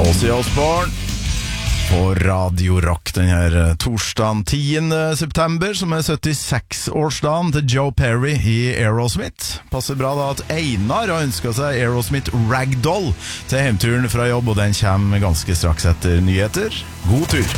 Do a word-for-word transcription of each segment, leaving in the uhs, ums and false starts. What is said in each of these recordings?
Ozzy Osbourne på Radio Rock den her torsdagen tiende september, som er syttiseks-årsdagen til Joe Perry i Aerosmith. Passer bra da at Einar har ønsket seg Aerosmith Ragdoll til hjemturen fra jobb, og den kommer ganske straks etter nyheter. God tur!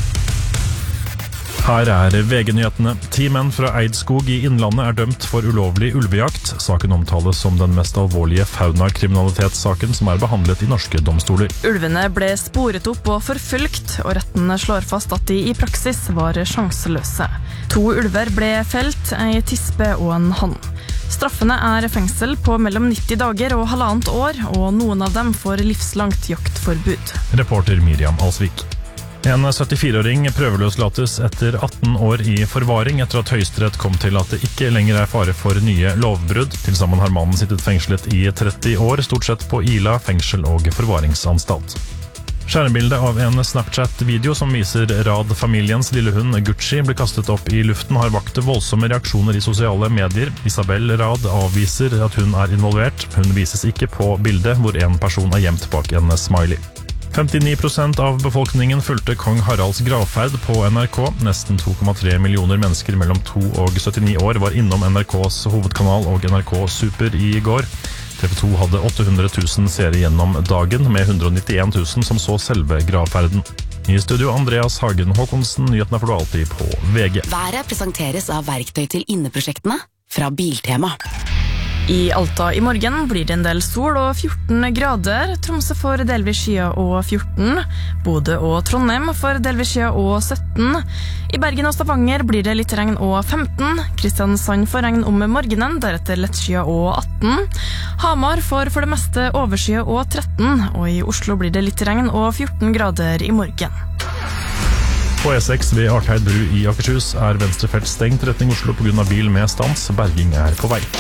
Her er V G-nyhetene. Ti menn fra Eidskog i Innlandet er dømt for ulovlig ulvejakt. Saken omtales som den mest alvorlige fauna-kriminalitetssaken som er behandlet i norske domstoler. Ulvene ble sporet opp og forfølgt, og retten slår fast at de i praksis var sjanseløse. To ulver ble felt, en tispe og en hann. Straffene er fengsel på mellom nitti dager og halvannet år, og noen av dem får livslangt jaktforbud. Reporter Miriam Alsvik. En syttifire-åring prøveløslates etter atten år i forvaring etter at Høyesterett kom til at det ikke lenger er fare for nye lovbrudd. Til sammen har mannen sittet fengslet i tretti år, stort sett på Ila, fengsel og forvaringsanstalt. Skjermbildet av en Snapchat-video som viser Rad-familiens lille hund Gucci ble kastet opp i luften har vakt voldsomme reaksjoner i sosiale medier. Isabel Rad avviser at hun er involvert. Hun vises ikke på bildet, hvor en person er gjemt bak en smiley. femtini prosent av befolkningen fulgte Kong Haralds gravferd på N R K. Nesten to komma tre millioner mennesker mellom to og syttini år var innom N R K's hovedkanal og N R K Super i går. T V to hadde åtte hundre tusen seere gjennom dagen, med ett hundre og nittien tusen som så selve gravferden. I studio Andreas Hagen Håkonsen, nyhetene får du alltid på V G. Været presenteres av verktøy til inneprosjektene fra Biltema. I Alta i morgen blir det en del sol og fjorten grader. Tromsø får delvis skya og fjorten. Bodø og Trondheim får delvis skya og sytten. I Bergen og Stavanger blir det litt regn og femten. Kristiansand får regn om morgenen, deretter lett skya og atten. Hamar får for det meste overskya og tretten. Og i Oslo blir det litt regn og fjorten grader i morgen. På E seks ved Artheid bru i Akershus er venstrefelt stengt retning Oslo på grunn av bil med stans. Berging er på vei.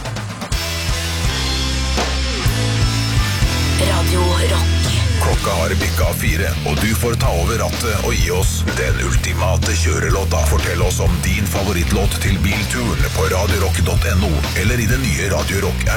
Radio Rock. Klokka har bikka fire, og du får ta over rattet og gi oss den ultimate kjørelåta. Fortell oss om din favorittlåt til bilturen på radiorock punktum no, eller i den nye Radio Rock-appen.